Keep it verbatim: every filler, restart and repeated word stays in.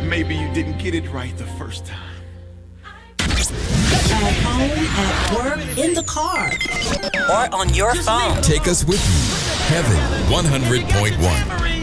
maybe you didn't get it right the first time. At home, at work, in the car, or on your phone. Take us with you. Heaven one hundred point one.